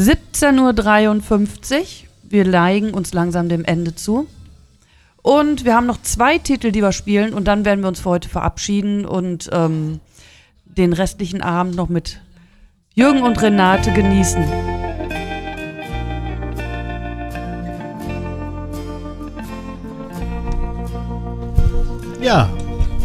17:53 Uhr. Wir neigen uns langsam dem Ende zu. Und wir haben noch 2 Titel, die wir spielen. Und dann werden wir uns für heute verabschieden und den restlichen Abend noch mit Jürgen und Renate genießen. Ja.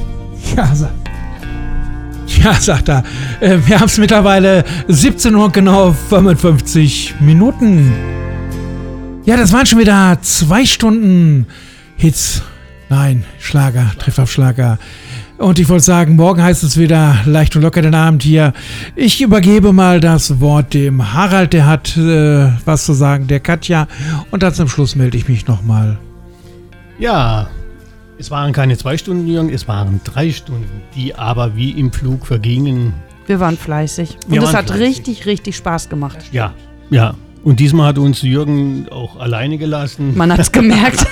Ja, sagt er. Wir haben es mittlerweile 17 Uhr genau 55 Minuten. Ja, das waren schon wieder 2 Stunden Hits. Nein, Schlager, trifft auf Schlager. Und ich wollte sagen, morgen heißt es wieder leicht und locker den Abend hier. Ich übergebe mal das Wort dem Harald, der hat was zu sagen, der Katja. Und dann zum Schluss melde ich mich nochmal. Ja, es waren keine 2 Stunden, Jürgen, es waren 3 Stunden, die aber wie im Flug vergingen. Wir waren fleißig. Und es hat richtig, richtig Spaß gemacht. Ja, ja. Und diesmal hat uns Jürgen auch alleine gelassen. Man hat es gemerkt.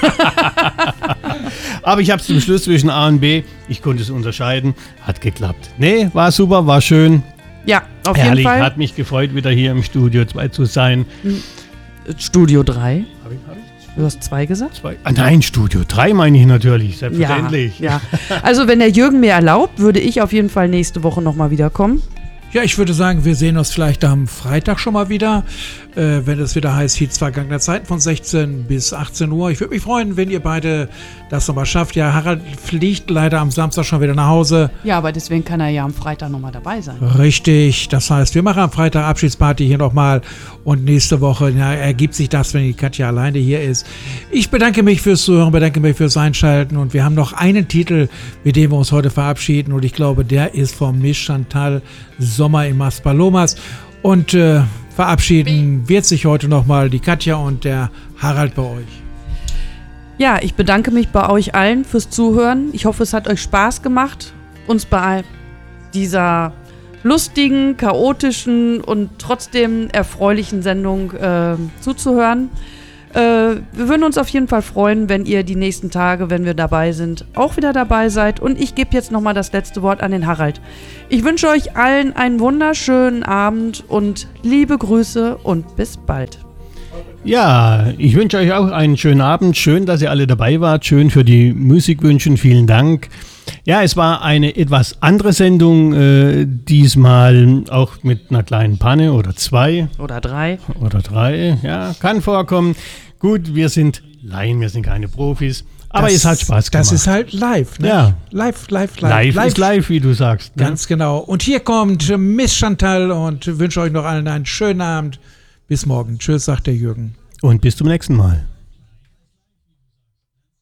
Aber ich habe es zum Schluss zwischen A und B, ich konnte es unterscheiden, hat geklappt. Nee, war super, war schön. Ja, auf Herrlich, jeden Fall. hat mich gefreut, wieder hier im Studio 2 zu sein. Studio 3. Hab ich? Du hast 2 gesagt? 2? Ah, nein, Studio 3 meine ich natürlich, selbstverständlich. Ja. Also wenn der Jürgen mir erlaubt, würde ich auf jeden Fall nächste Woche nochmal wiederkommen. Ja, ich würde sagen, wir sehen uns vielleicht am Freitag schon mal wieder, wenn es wieder heißt, Hits vergangener Zeiten von 16 bis 18 Uhr. Ich würde mich freuen, wenn ihr beide das nochmal schafft. Ja, Harald fliegt leider am Samstag schon wieder nach Hause. Ja, aber deswegen kann er ja am Freitag nochmal dabei sein. Richtig, das heißt, wir machen am Freitag Abschiedsparty hier nochmal und nächste Woche ergibt sich das, wenn die Katja alleine hier ist. Ich bedanke mich fürs Zuhören, bedanke mich fürs Einschalten und wir haben noch einen Titel, mit dem wir uns heute verabschieden und ich glaube, der ist vom Miss Chantal Sommer in Maspalomas und verabschieden wird sich heute nochmal die Katja und der Harald bei euch. Ja, ich bedanke mich bei euch allen fürs Zuhören. Ich hoffe, es hat euch Spaß gemacht, uns bei dieser lustigen, chaotischen und trotzdem erfreulichen Sendung zuzuhören. Wir würden uns auf jeden Fall freuen, wenn ihr die nächsten Tage, wenn wir dabei sind, auch wieder dabei seid. Und ich gebe jetzt nochmal das letzte Wort an den Harald. Ich wünsche euch allen einen wunderschönen Abend und liebe Grüße und bis bald. Ja, ich wünsche euch auch einen schönen Abend. Schön, dass ihr alle dabei wart. Schön für die Musikwünschen. Vielen Dank. Ja, es war eine etwas andere Sendung. Diesmal auch mit einer kleinen Panne oder 2. Oder 3. Oder 3. Ja, kann vorkommen. Gut, wir sind Laien, wir sind keine Profis. Aber es hat Spaß gemacht. Das ist halt live, ne? Ja. Live. Live ist live, wie du sagst. Ne? Ganz genau. Und hier kommt Miss Chantal und wünsche euch noch allen einen schönen Abend. Bis morgen. Tschüss, sagt der Jürgen. Und bis zum nächsten Mal.